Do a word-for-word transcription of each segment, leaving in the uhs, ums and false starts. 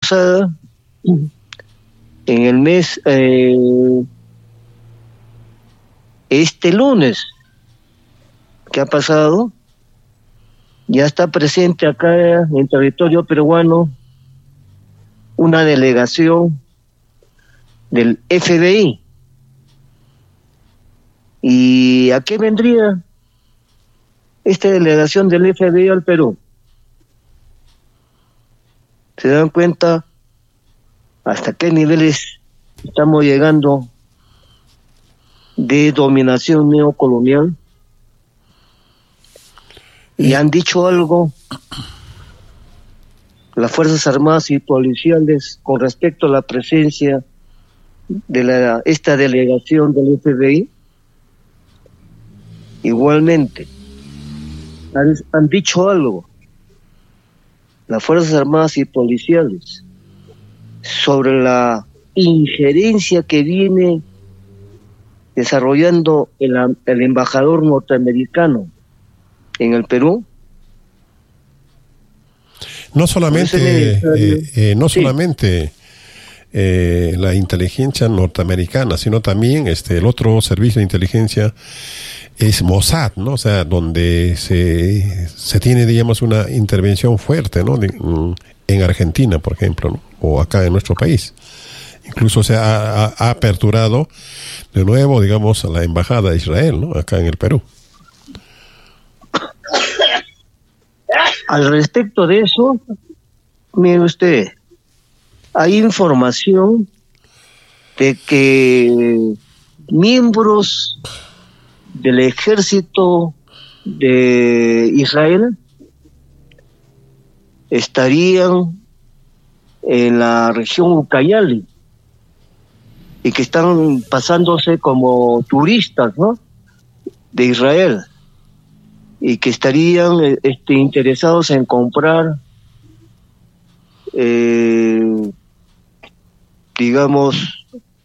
pasada, en el mes, eh, este lunes, ¿qué ha pasado? Ya está presente acá en territorio peruano una delegación del F B I. ¿Y a qué vendría esta delegación del F B I al Perú? ¿Se dan cuenta hasta qué niveles estamos llegando de dominación neocolonial? Y han dicho algo las Fuerzas Armadas y Policiales con respecto a la presencia de la, esta delegación del F B I. Igualmente, han, han dicho algo las Fuerzas Armadas y Policiales sobre la injerencia que viene desarrollando el, el embajador norteamericano en el Perú. No solamente, eh, eh, no sí. solamente eh, la inteligencia norteamericana, sino también este el otro servicio de inteligencia es Mossad, ¿no? O sea, donde se se tiene, digamos, una intervención fuerte, ¿no? De, en Argentina, por ejemplo, ¿no? O acá en nuestro país. Incluso se ha, ha, ha aperturado de nuevo, digamos, la embajada de Israel, ¿no? Acá en el Perú. Al respecto de eso, mire usted, hay información de que miembros del ejército de Israel estarían en la región Ucayali y que están pasándose como turistas, ¿no?, de Israel, y que estarían este, interesados en comprar, eh, digamos,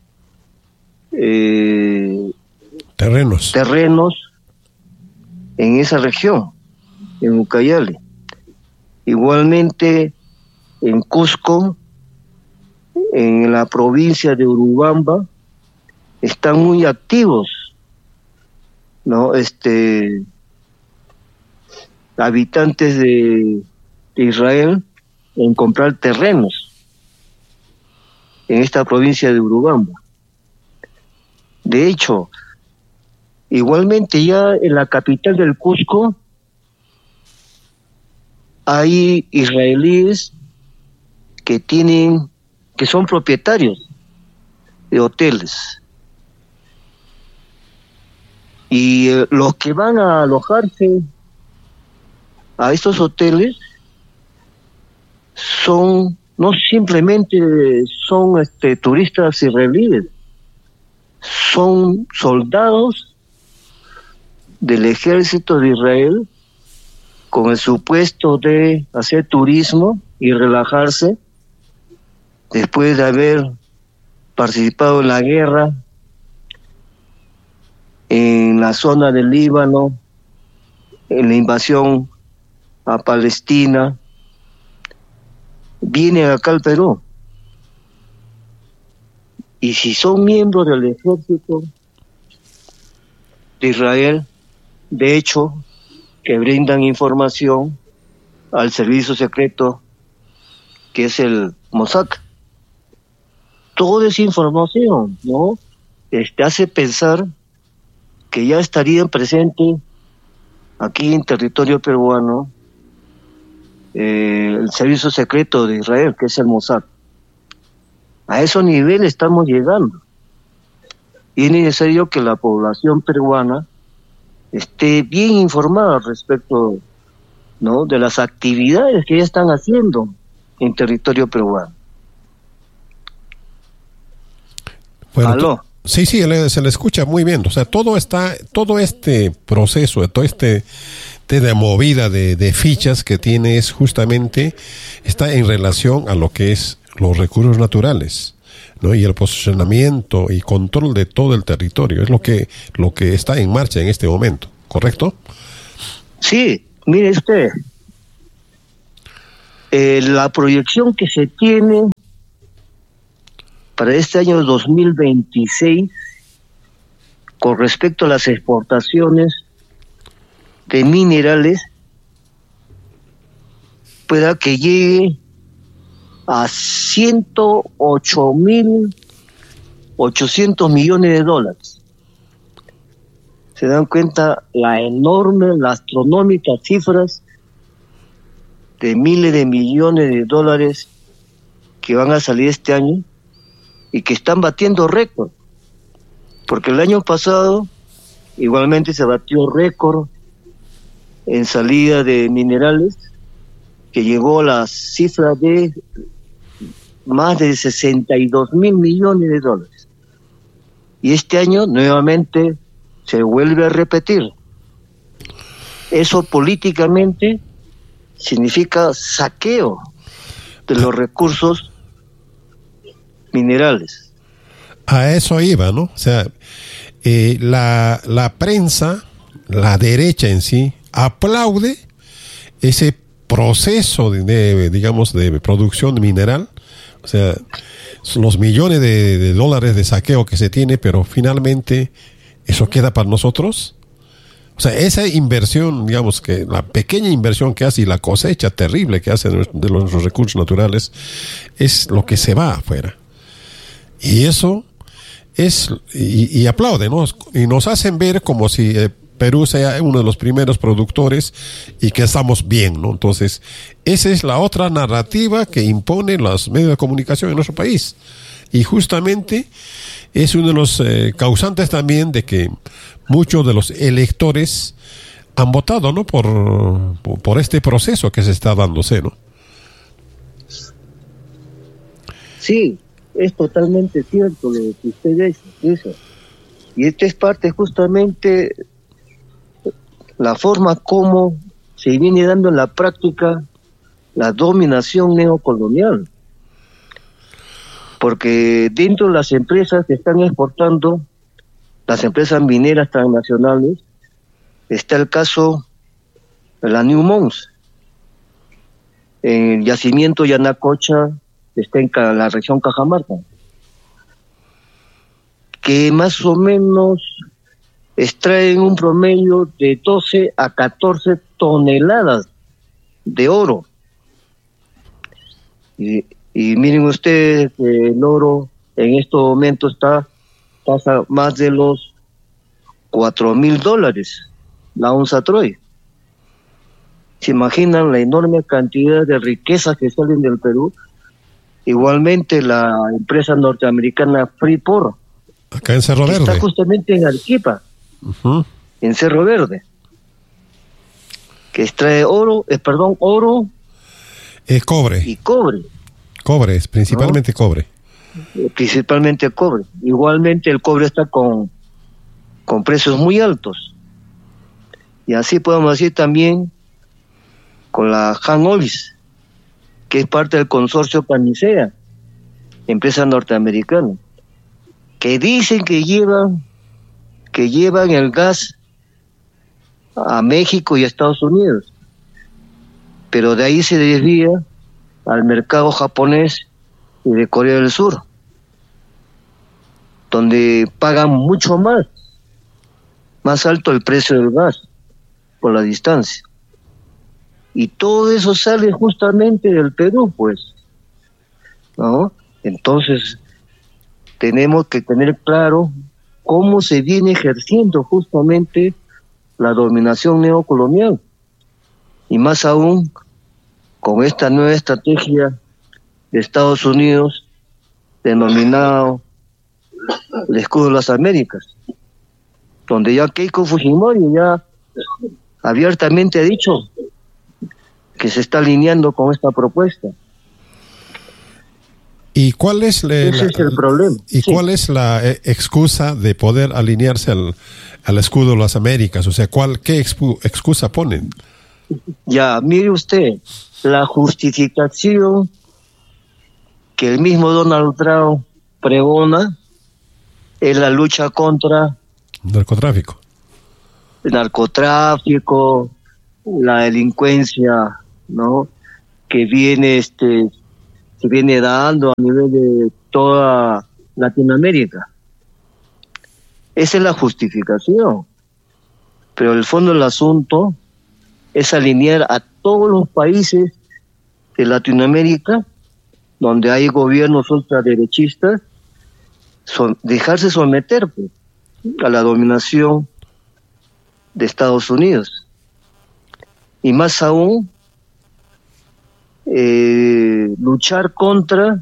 eh, terrenos. terrenos en esa región, en Ucayali. Igualmente en Cusco, en la provincia de Urubamba, están muy activos, ¿no? Este habitantes de, de Israel en comprar terrenos en esta provincia de Urubamba. De hecho, igualmente ya en la capital del Cusco hay israelíes que tienen, que son propietarios de hoteles. Y eh, los que van a alojarse a estos hoteles son, no simplemente son este, turistas israelíes, son soldados del ejército de Israel con el supuesto de hacer turismo y relajarse después de haber participado en la guerra en la zona del Líbano, en la invasión a Palestina. Vienen acá al Perú. Y si son miembros del ejército de Israel, de hecho, que brindan información al servicio secreto que es el Mossad. Toda esa información, ¿no?, este, hace pensar que ya estarían presentes aquí en territorio peruano eh, el servicio secreto de Israel, que es el Mossad. A esos niveles estamos llegando. Y es necesario que la población peruana esté bien informada respecto, ¿no?, de las actividades que ya están haciendo en territorio peruano. Bueno, ¿Aló? Sí, sí, se le escucha muy bien. O sea, todo está, todo este proceso, todo este de movida de, de fichas que tiene es justamente, está en relación a lo que es los recursos naturales, ¿no?, y el posicionamiento y control de todo el territorio. Es lo que, lo que está en marcha en este momento, ¿correcto? Sí, mire usted, eh, la proyección que se tiene para este año dos mil veintiséis, con respecto a las exportaciones de minerales, pueda que llegue a ciento ocho mil ochocientos millones de dólares. Se dan cuenta la enorme, las astronómicas cifras de miles de millones de dólares que van a salir este año y que están batiendo récord. Porque el año pasado igualmente se batió récord en salida de minerales, que llegó a la cifra de más de sesenta y dos mil millones de dólares. Y este año nuevamente se vuelve a repetir. Eso políticamente significa saqueo de los recursos minerales. A eso iba, ¿no? O sea, eh, la, la prensa, la derecha en sí, aplaude ese proceso de, de digamos, de producción mineral. O sea, los millones de, de dólares de saqueo que se tiene, pero finalmente eso queda para nosotros. O sea, esa inversión, digamos que la pequeña inversión que hace y la cosecha terrible que hace de, de nuestros recursos naturales es lo que se va afuera. Y eso es, y, y aplauden, ¿no? Y nos hacen ver como si eh, Perú sea uno de los primeros productores y que estamos bien, ¿no? Entonces, esa es la otra narrativa que imponen los medios de comunicación en nuestro país. Y justamente es uno de los eh, causantes también de que muchos de los electores han votado, ¿no? Por, por, por este proceso que se está dándose, ¿no? Sí, es totalmente cierto lo que usted dice. Y esta es parte justamente la forma como se viene dando en la práctica la dominación neocolonial. Porque dentro de las empresas que están exportando, las empresas mineras transnacionales, está el caso de la Newmont. En el yacimiento Yanacocha, está en la región Cajamarca, que más o menos extraen un promedio de doce a catorce toneladas de oro. Y, y miren ustedes que el oro en estos momentos está pasa más de los cuatro mil dólares la onza Troy. ¿Se imaginan la enorme cantidad de riquezas que salen del Perú? Igualmente la empresa norteamericana Freeport, acá en Cerro Verde, está justamente en Arequipa, uh-huh. en Cerro Verde, que extrae oro, eh, perdón, oro eh, cobre y cobre. Cobre, principalmente ¿no? cobre. Eh, principalmente cobre. Igualmente el cobre está con, con precios muy altos. Y así podemos decir también con la Han Olis, que es parte del consorcio Panicea, empresa norteamericana, que dicen que llevan, que llevan el gas a México y a Estados Unidos, pero de ahí se desvía al mercado japonés y de Corea del Sur, donde pagan mucho más, más alto el precio del gas por la distancia. Y todo eso sale justamente del Perú, pues, ¿no? Entonces, tenemos que tener claro cómo se viene ejerciendo justamente la dominación neocolonial. Y más aún, con esta nueva estrategia de Estados Unidos, denominado el escudo de las Américas, donde ya Keiko Fujimori ya abiertamente ha dicho que se está alineando con esta propuesta. ¿Y cuál es, le, Ese la, es el problema? ¿Y sí. cuál es la eh, excusa de poder alinearse al, al escudo de las Américas? O sea, ¿cuál, qué expu, excusa ponen? Ya, mire usted, la justificación que el mismo Donald Trump pregona es la lucha contra narcotráfico. El narcotráfico, la delincuencia, ¿no? Que viene, este, se viene dando a nivel de toda Latinoamérica. Esa es la justificación. Pero el fondo del asunto es alinear a todos los países de Latinoamérica donde hay gobiernos ultraderechistas, son, dejarse someter pues, a la dominación de Estados Unidos. Y más aún, eh, luchar contra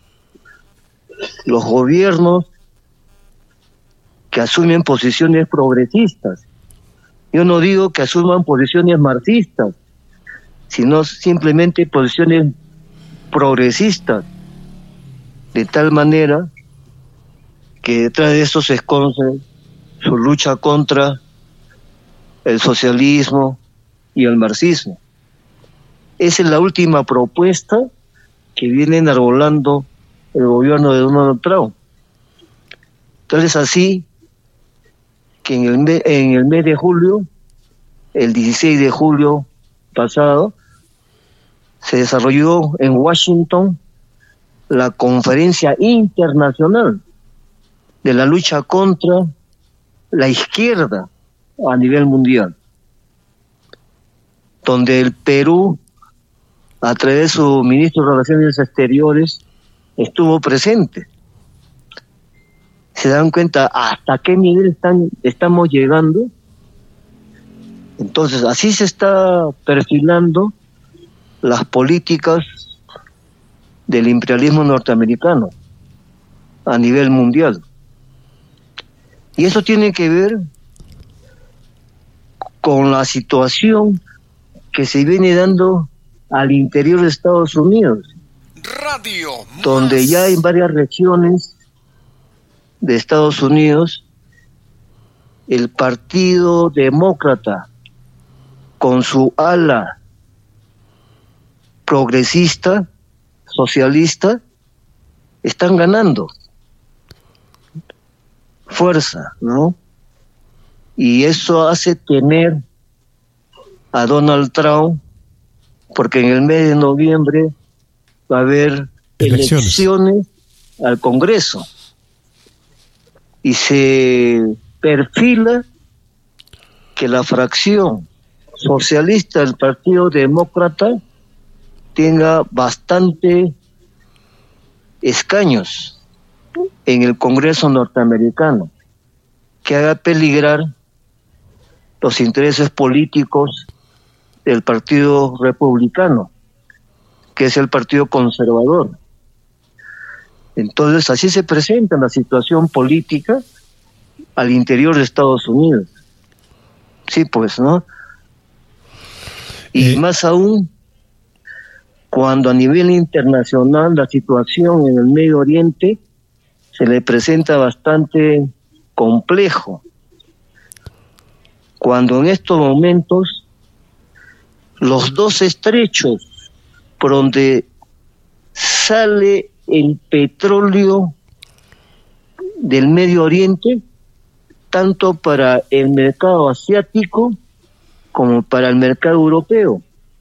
los gobiernos que asumen posiciones progresistas. Yo no digo que asuman posiciones marxistas, sino simplemente posiciones progresistas, de tal manera que detrás de eso se esconde su lucha contra el socialismo y el marxismo. Esa es la última propuesta que viene enarbolando el gobierno de Donald Trump. Entonces así que en el, mes, en el mes de julio, el dieciséis de julio pasado, se desarrolló en Washington la Conferencia Internacional de la lucha contra la izquierda a nivel mundial, donde el Perú, a través de su ministro de Relaciones Exteriores, estuvo presente. ¿Se dan cuenta hasta qué nivel están, estamos llegando? Entonces, así se está perfilando las políticas del imperialismo norteamericano a nivel mundial. Y eso tiene que ver con la situación que se viene dando al interior de Estados Unidos, Radio donde más. Ya en varias regiones de Estados Unidos el Partido Demócrata con su ala progresista, socialista, están ganando fuerza, ¿no? Y eso hace temer a Donald Trump, porque en el mes de noviembre va a haber elecciones, elecciones al Congreso y se perfila que la fracción socialista del Partido Demócrata tenga bastante escaños en el Congreso norteamericano, que haga peligrar los intereses políticos del Partido Republicano, que es el partido conservador. Entonces así se presenta la situación política al interior de Estados Unidos. Sí, pues, ¿no? Y eh. más aún cuando a nivel internacional la situación en el Medio Oriente se le presenta bastante complejo. Cuando en estos momentos los dos estrechos por donde sale el petróleo del Medio Oriente, tanto para el mercado asiático como para el mercado europeo.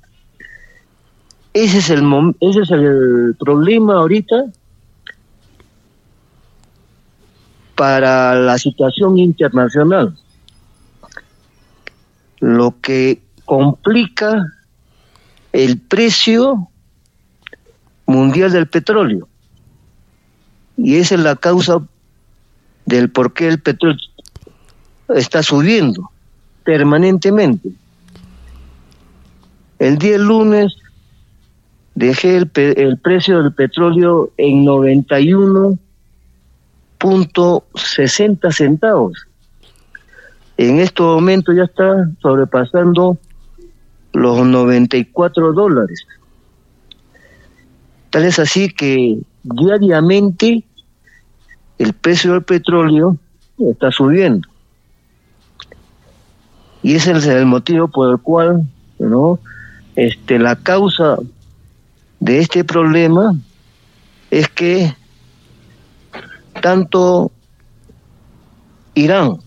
Ese es el mom- ese es el problema ahorita para la situación internacional. Lo que complica el precio mundial del petróleo. Y esa es la causa del por qué el petróleo está subiendo permanentemente. El día lunes dejé el, pe- el precio del petróleo en noventa y uno punto sesenta centavos. En este momento ya está sobrepasando los noventa y cuatro dólares. Tal es así que diariamente el precio del petróleo está subiendo. Y ese es el motivo por el cual, ¿no?, este, la causa de este problema es que tanto Irán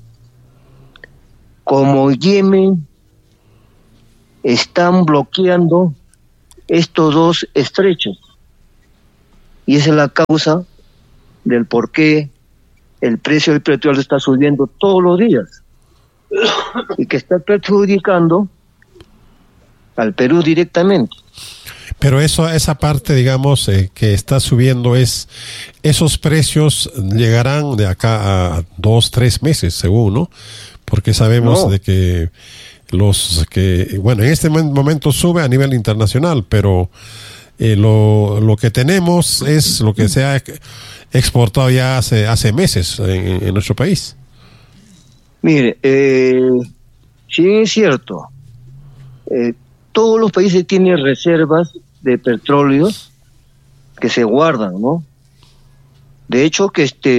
como Yemen están bloqueando estos dos estrechos. Y esa es la causa del por qué el precio del petróleo está subiendo todos los días y que está perjudicando al Perú directamente. Pero eso, esa parte, digamos, eh, que está subiendo, es esos precios llegarán de acá a dos, tres meses, según, ¿no? Porque sabemos no. de que los que, bueno, en este momento sube a nivel internacional, pero eh, lo, lo que tenemos es lo que se ha exportado ya hace, hace meses en, en nuestro país. Mire, eh, sí es cierto, eh, todos los países tienen reservas de petróleo que se guardan, ¿no? De hecho, que este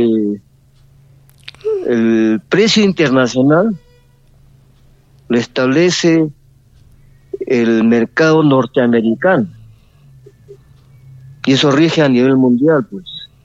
el precio internacional lo establece el mercado norteamericano y eso rige a nivel mundial, pues.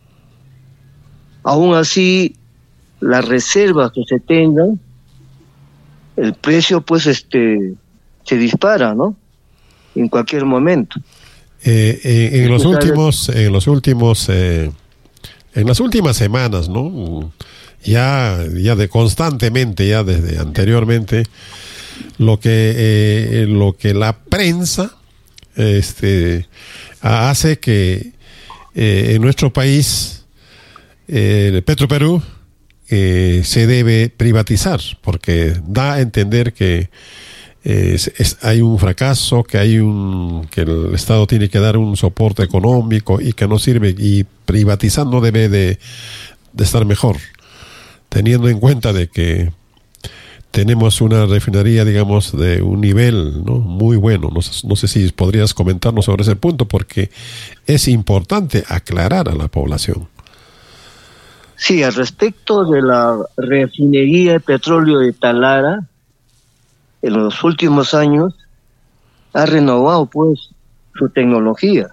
Aún así, las reservas que se tengan, el precio, pues, este, se dispara, ¿no? En cualquier momento. Eh, eh, en los últimos, en los últimos, eh, en las últimas semanas, ¿no? Ya, ya de constantemente, ya desde anteriormente, lo que, eh, lo que la prensa, este, hace que eh, en nuestro país, eh, Petroperú, eh, se debe privatizar, porque da a entender que Es, es, hay un fracaso, que hay un que el Estado tiene que dar un soporte económico y que no sirve, y privatizando debe de, de estar mejor, teniendo en cuenta de que tenemos una refinería, digamos, de un nivel, ¿no?, muy bueno. No, no sé si podrías comentarnos sobre ese punto, porque es importante aclarar a la población. Sí, al respecto de la refinería de petróleo de Talara, en los últimos años ha renovado, pues, su tecnología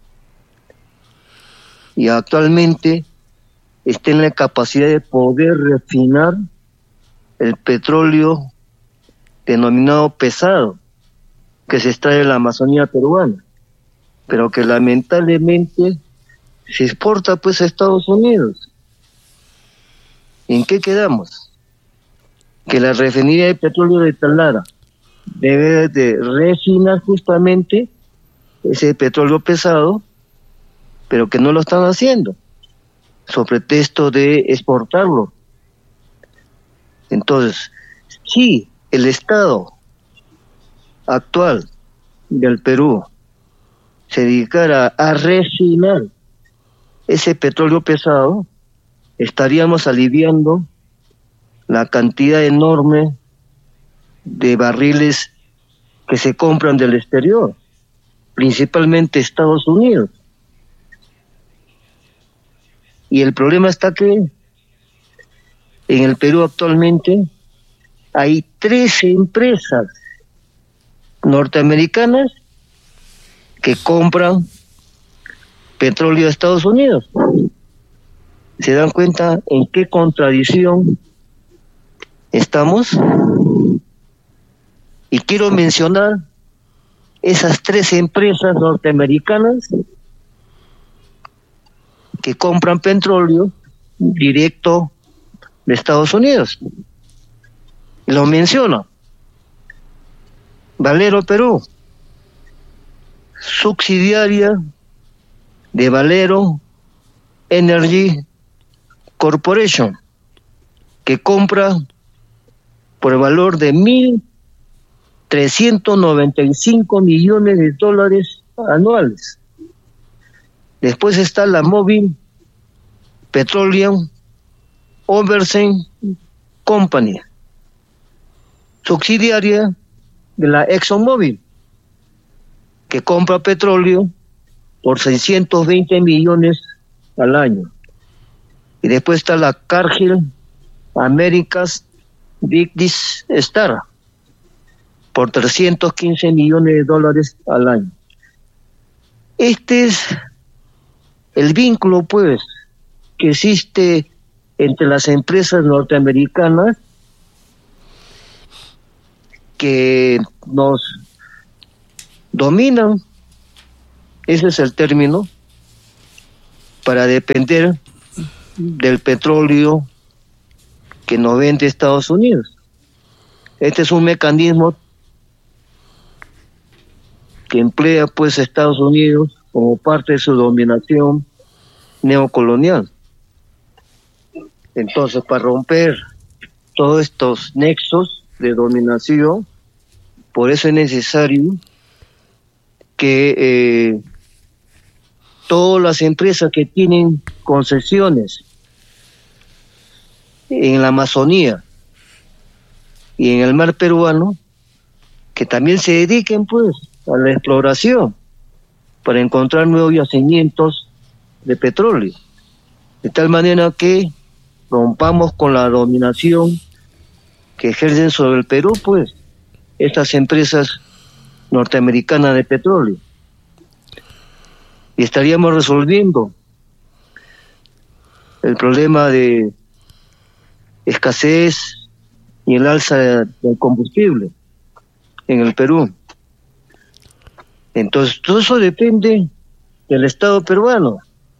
y actualmente está en la capacidad de poder refinar el petróleo denominado pesado que se extrae de la Amazonía peruana, pero que lamentablemente se exporta, pues, a Estados Unidos. ¿En qué quedamos? Que la refinería de petróleo de Talara debe de refinar justamente ese petróleo pesado, pero que no lo están haciendo, sobre pretexto de exportarlo. Entonces, si el estado actual del Perú se dedicara a refinar ese petróleo pesado, estaríamos aliviando la cantidad enorme de barriles que se compran del exterior, principalmente Estados Unidos. Y el problema está que en el Perú actualmente hay tres empresas norteamericanas que compran petróleo de Estados Unidos. ¿Se dan cuenta en qué contradicción estamos? Y quiero mencionar esas tres empresas norteamericanas que compran petróleo directo de Estados Unidos. Lo menciono. Valero Perú, subsidiaria de Valero Energy Corporation, que compra por el valor de mil trescientos noventa y cinco millones de dólares anuales. Después está la Mobil Petroleum Overseas Company, subsidiaria de la ExxonMobil, que compra petróleo por seiscientos veinte millones al año. Y después está la Cargill Americas Big Dis Star, por trescientos quince millones de dólares al año. Este es el vínculo, pues, que existe entre las empresas norteamericanas que nos dominan, ese es el término, para depender del petróleo que nos vende Estados Unidos. Este es un mecanismo que emplea pues Estados Unidos como parte de su dominación neocolonial. Entonces, para romper todos estos nexos de dominación, por eso es necesario que eh, todas las empresas que tienen concesiones en la Amazonía y en el mar peruano, que también se dediquen pues a la exploración para encontrar nuevos yacimientos de petróleo, de tal manera que rompamos con la dominación que ejercen sobre el Perú pues estas empresas norteamericanas de petróleo, y estaríamos resolviendo el problema de escasez y el alza del combustible en el Perú. Entonces todo eso depende del Estado peruano,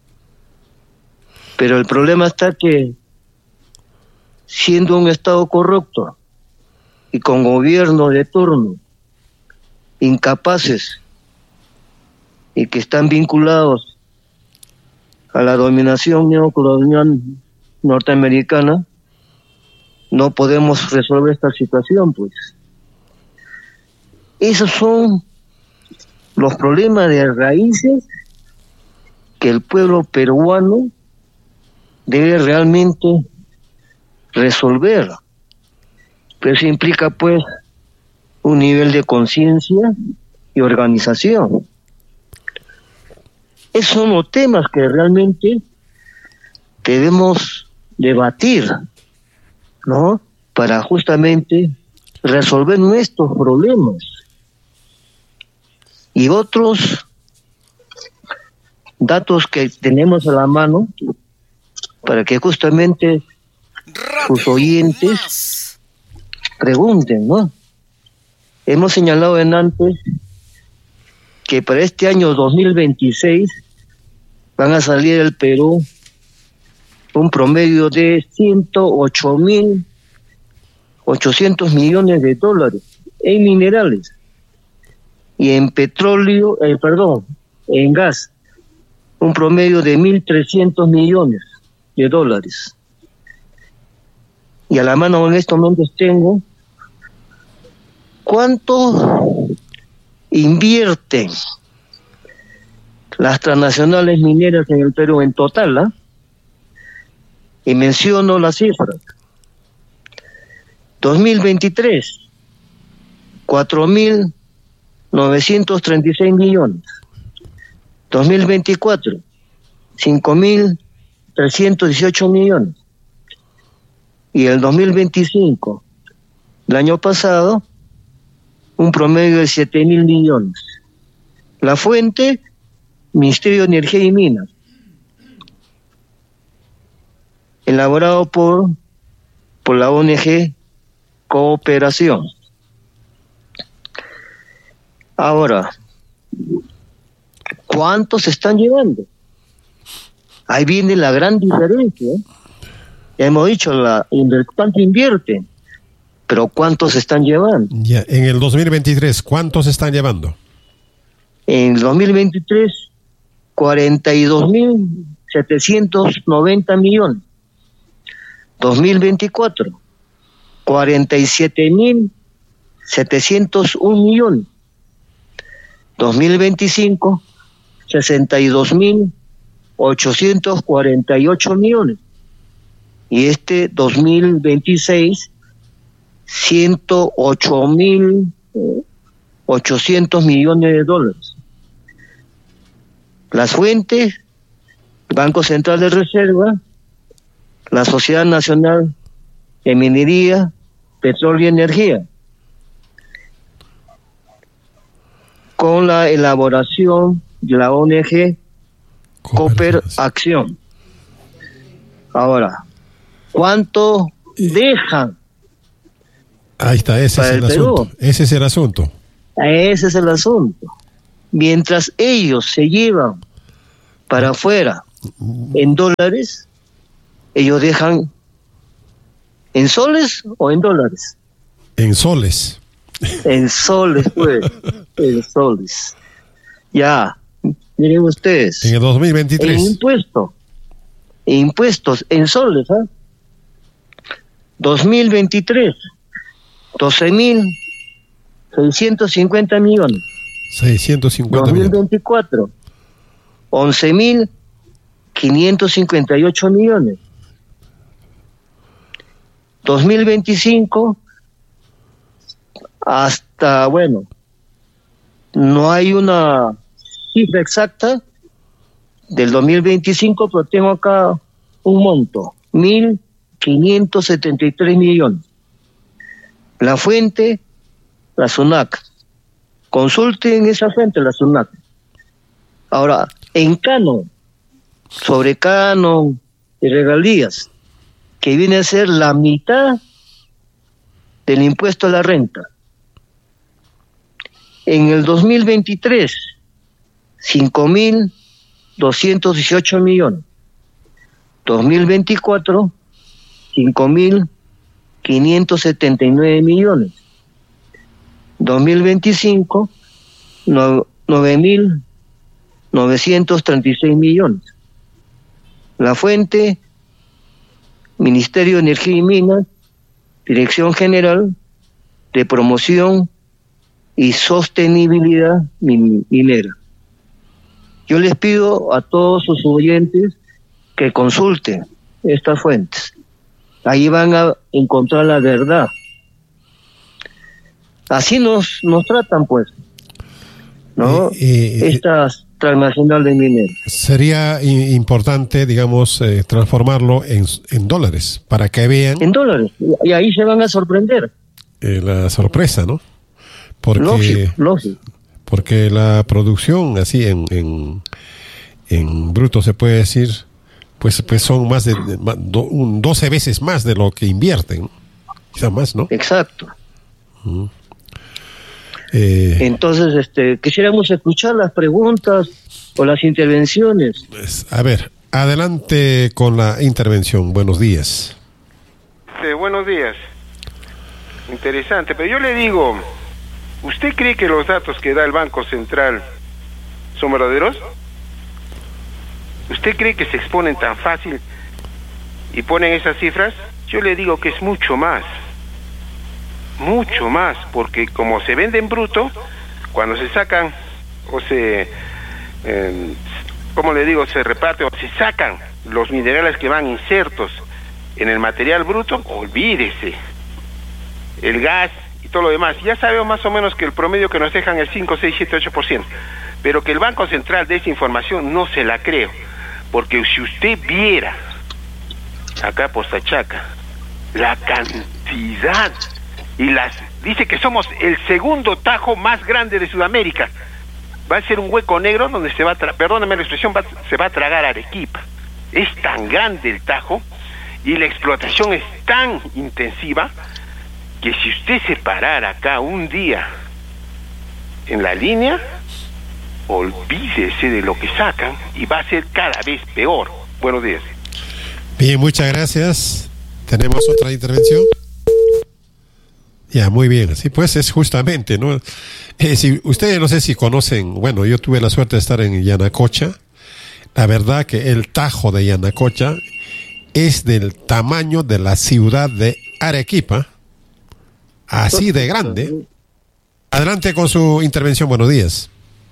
pero el problema está que siendo un Estado corrupto y con gobierno de turno incapaces y que están vinculados a la dominación neocolonial norteamericana, no podemos resolver esta situación, pues. Esos son los problemas de raíces que el pueblo peruano debe realmente resolver. Pero eso implica, pues, un nivel de conciencia y organización. Esos son los temas que realmente debemos debatir, ¿no? Para justamente resolver nuestros problemas. Y otros datos que tenemos a la mano para que justamente sus oyentes pregunten, ¿no? Hemos señalado en antes que para este año dos mil veintiséis van a salir del Perú un promedio de ciento ocho mil ochocientos millones de dólares en minerales y en petróleo, eh, perdón, en gas, un promedio de mil trescientos millones de dólares. Y a la mano en estos momentos tengo cuánto invierten las transnacionales mineras en el Perú en total, ¿eh? Y menciono las cifras. dos mil veintitrés, cuatro mil novecientos treinta y seis millones. dos mil veinticuatro, cinco mil trescientos dieciocho millones. Y el dos mil veinticinco, el año pasado, un promedio de siete mil millones. La fuente, Ministerio de Energía y Minas. Elaborado por, por la O N G Cooperación. Ahora, ¿cuántos se están llevando? Ahí viene la gran diferencia. Ya hemos dicho, la, ¿cuánto invierten? Pero ¿cuántos se están llevando? Ya, en el dos mil veintitrés, ¿cuántos se están llevando? En el dos mil veintitrés, cuarenta y dos mil setecientos noventa millones. dos mil veinticuatro, cuarenta y siete mil setecientos uno millones. dos mil veinticinco, sesenta y dos mil ochocientos cuarenta y ocho millones. Y este dos mil veintiséis, ciento ocho mil ochocientos millones de dólares. Las fuentes, Banco Central de Reserva, la Sociedad Nacional de Minería, Petróleo y Energía, con la elaboración de la O N G Cooperación. Ahora, ¿cuánto dejan? Ahí está, ese es el, el asunto. Ese es el asunto. Ese es el asunto. Mientras ellos se llevan para afuera en dólares, ellos dejan en soles o en dólares. En soles. En soles, pues, en soles. Ya, miren ustedes. En el dos mil veintitrés. En impuesto, impuestos en soles, ¿ah? dos mil veintitrés, doce mil seiscientos cincuenta millones. seiscientos cincuenta dos mil millones. veinticuatro, once mil quinientos cincuenta y ocho millones. dos mil veinticinco, hasta, bueno, no hay una cifra exacta del dos mil veinticinco, pero tengo acá un monto, mil quinientos setenta y tres millones. La fuente, la SUNAC. Consulten esa fuente, la SUNAC. Ahora, en canon, sobre canon y regalías, que viene a ser la mitad del impuesto a la renta. En el dos mil veintitrés, cinco mil doscientos dieciocho millones. dos mil veinticuatro, cinco mil quinientos setenta y nueve millones. dos mil veinticinco, nueve mil novecientos treinta y seis millones. La fuente, Ministerio de Energía y Minas, Dirección General de Promoción y Sostenibilidad Minera. Yo les pido a todos sus oyentes que consulten estas fuentes. Ahí van a encontrar la verdad. Así nos, nos tratan, pues, ¿no? Eh, eh, Estas transnacionales mineras. Sería i- importante, digamos, eh, transformarlo en, en dólares para que vean En dólares. Y ahí se van a sorprender. eh, la sorpresa, ¿no? Porque, Lógico, lógico. porque la producción, así en, en, en bruto se puede decir, pues, pues son más de, de ma- do- un doce veces más de lo que invierten, ¿no? Quizá más, ¿no? Exacto. Eh, Entonces, este, quisiéramos escuchar las preguntas o las intervenciones. pues, a ver, adelante con la intervención. Buenos días. Sí, buenos días. Interesante, pero yo le digo, ¿usted cree que los datos que da el Banco Central son verdaderos? ¿Usted cree que se exponen tan fácil y ponen esas cifras? Yo le digo que es mucho más. Mucho más, porque como se vende en bruto, cuando se sacan o se, eh, ¿cómo le digo? Se reparte o se sacan los minerales que van insertos en el material bruto, olvídese. El gas y todo lo demás. Ya sabemos más o menos que el promedio que nos dejan es cinco, seis, siete, ocho por ciento. Pero que el Banco Central dé esa información no se la creo. Porque si usted viera acá por Sachaca la cantidad y las dice que somos el segundo tajo más grande de Sudamérica. Va a ser un hueco negro donde se va a, tra perdóname la expresión, va, se va a tragar Arequipa. Es tan grande el tajo y la explotación es tan intensiva que si usted se parara acá un día en la línea, olvídese de lo que sacan y va a ser cada vez peor. Buenos días. Bien, muchas gracias. ¿Tenemos otra intervención? Ya, muy bien. Sí, pues es justamente, ¿no? Eh, si ustedes no sé si conocen, bueno, yo tuve la suerte de estar en Yanacocha. La verdad que el tajo de Yanacocha es del tamaño de la ciudad de Arequipa, así de grande. Adelante con su intervención, buenos días.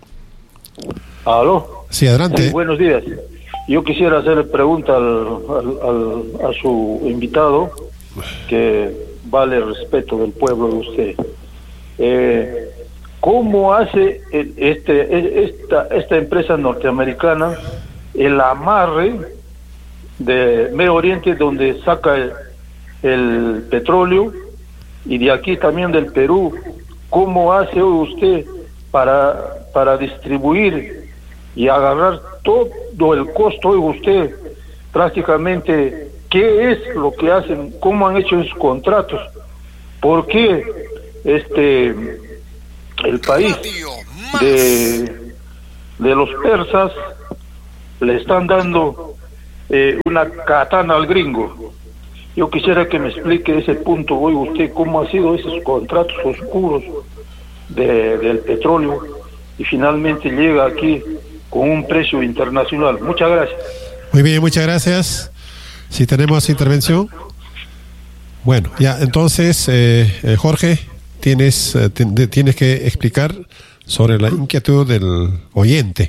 ¿Aló? Sí, adelante. Sí, buenos días. Yo quisiera hacerle pregunta al, al, al, a su invitado, que vale el respeto del pueblo de usted. Eh, ¿Cómo hace el, este esta esta empresa norteamericana el amarre de Medio Oriente, donde saca el, el petróleo, y de aquí también del Perú? ¿Cómo hace usted para para distribuir y agarrar todo el costo de usted? Prácticamente, ¿qué es lo que hacen? ¿Cómo han hecho sus contratos? ¿Por qué este el país de, de los persas le están dando eh, una katana al gringo. Yo quisiera que me explique ese punto, hoy usted, cómo ha sido esos contratos oscuros de, del petróleo y finalmente llega aquí con un precio internacional. Muchas gracias. Muy bien, muchas gracias. Si tenemos intervención. Bueno, ya, entonces, eh, eh, Jorge, tienes, eh, t- tienes que explicar sobre la inquietud del oyente.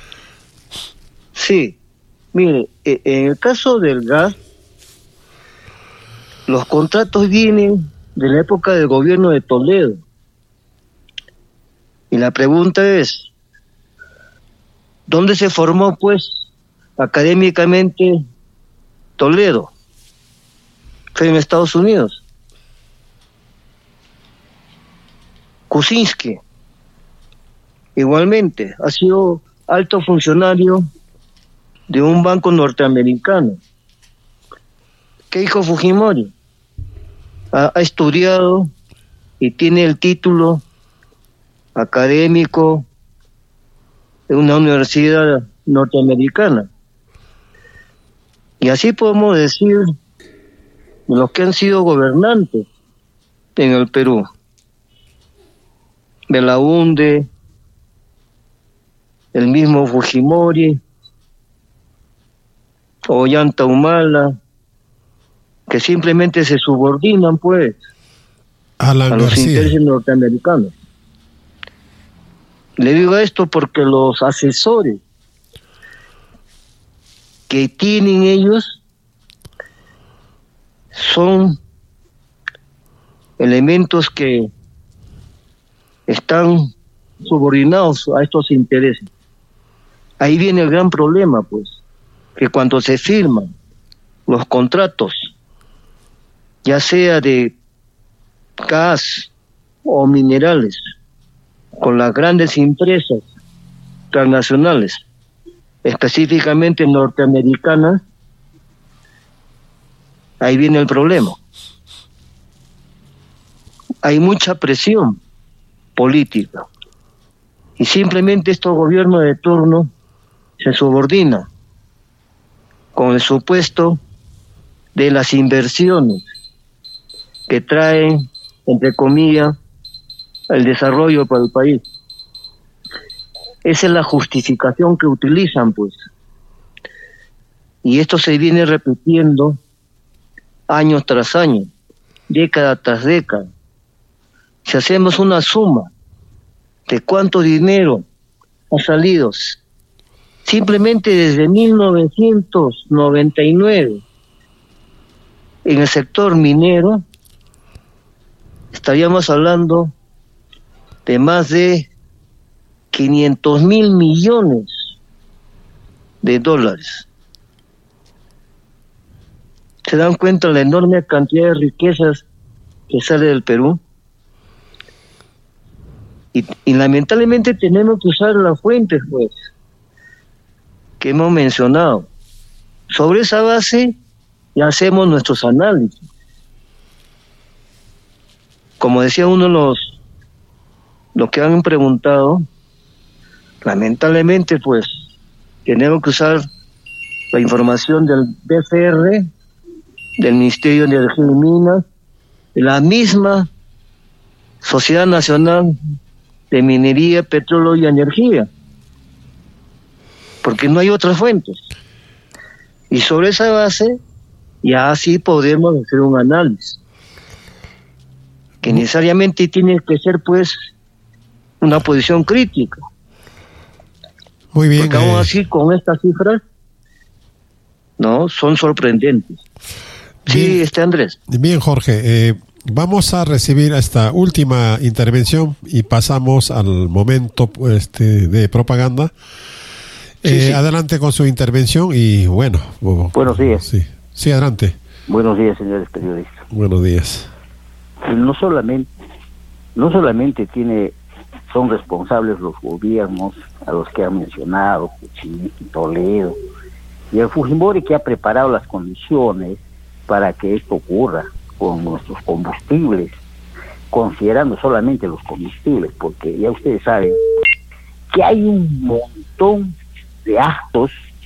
Sí, mire, eh, en el caso del gas, los contratos vienen de la época del gobierno de Toledo. Y la pregunta es, ¿dónde se formó, pues, académicamente Toledo? Fue en Estados Unidos. Kuczynski, igualmente, ha sido alto funcionario de un banco norteamericano. Keiko Fujimori ha, ha estudiado y tiene el título académico de una universidad norteamericana. Y así podemos decir de los que han sido gobernantes en el Perú. Belaúnde, el mismo Fujimori, Ollanta Humala, que simplemente se subordinan, pues, Alan a los García. intereses norteamericanos. Le digo esto porque los asesores que tienen ellos son elementos que están subordinados a estos intereses. Ahí viene el gran problema, pues, que cuando se firman los contratos, ya sea de gas o minerales, con las grandes empresas transnacionales, específicamente norteamericanas, ahí viene el problema. Hay mucha presión política y simplemente estos gobiernos de turno se subordinan con el supuesto de las inversiones que traen, entre comillas, el desarrollo para el país. Esa es la justificación que utilizan, pues. Y esto se viene repitiendo año tras año, década tras década. Si hacemos una suma de cuánto dinero ha salido simplemente desde mil novecientos noventa y nueve en el sector minero, estaríamos hablando de más de quinientos mil millones de dólares. ¿Se dan cuenta la enorme cantidad de riquezas que sale del Perú? Y, y lamentablemente tenemos que usar las fuentes, pues, que hemos mencionado. Sobre esa base ya hacemos nuestros análisis. Como decía uno de los, los que han preguntado, lamentablemente, pues, tenemos que usar la información del B C R, del Ministerio de Energía y Minas, de la misma Sociedad Nacional de Minería, Petróleo y Energía, porque no hay otras fuentes. Y sobre esa base, ya así podemos hacer un análisis, que necesariamente tiene que ser, pues, una posición crítica. Muy bien. Porque aún eh, así, con estas cifras, no, son sorprendentes. Sí, bien, este Andrés. Bien, Jorge. Eh, vamos a recibir esta última intervención y pasamos al momento este, de propaganda. Eh, Sí, sí. Adelante con su intervención y bueno. Buenos días. Sí, sí, adelante. Buenos días, señores periodistas. Buenos días. No solamente, no solamente tiene, son responsables los gobiernos a los que han mencionado, Kuczynski, Toledo, y el Fujimori, que ha preparado las condiciones para que esto ocurra con nuestros combustibles, considerando solamente los combustibles, porque ya ustedes saben que hay un montón de actos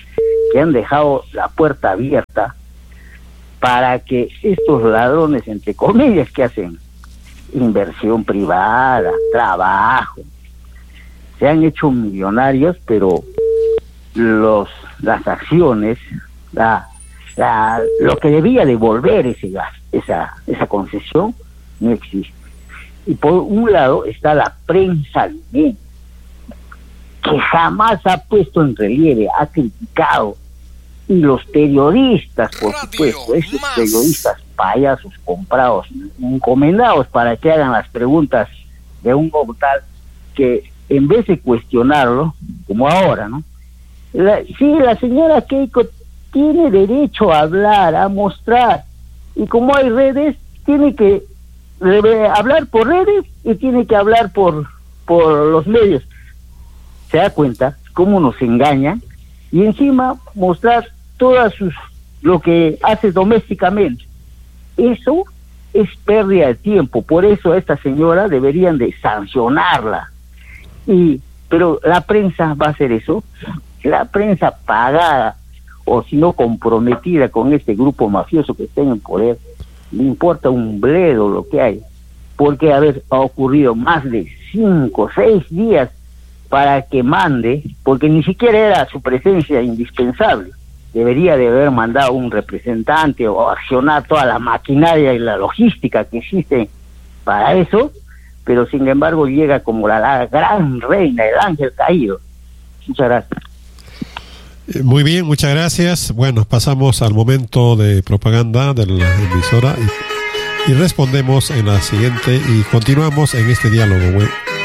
que han dejado la puerta abierta para que estos ladrones, entre comillas, que hacen inversión privada, trabajo, se han hecho millonarios, pero los las acciones, la, la, lo que debía devolver ese gas, esa, esa concesión, no existe. Y por un lado está la prensa alimenta, que jamás ha puesto en relieve, ha criticado, y los periodistas, por supuesto, esos periodistas payasos comprados, encomendados para que hagan las preguntas de un tal, que en vez de cuestionarlo, como ahora, ¿no? La, sí, la señora Keiko tiene derecho a hablar, a mostrar, y como hay redes, tiene que debe hablar por redes y tiene que hablar por por los medios. Se da cuenta cómo nos engañan y encima mostrar todas sus lo que hace domésticamente. Eso es pérdida de tiempo, por eso a esta señora deberían de sancionarla. Y pero la prensa va a hacer eso, la prensa pagada o si no comprometida con este grupo mafioso que está en el poder, le importa un bledo lo que hay, porque a ver, ha ocurrido más de cinco, seis días para que mande, porque ni siquiera era su presencia indispensable, debería de haber mandado un representante o accionar toda la maquinaria y la logística que existe para eso, pero sin embargo llega como la, la gran reina, el ángel caído. Muchas gracias. Muy bien, muchas gracias. Bueno, pasamos al momento de propaganda de la emisora y, y respondemos en la siguiente y continuamos en este diálogo.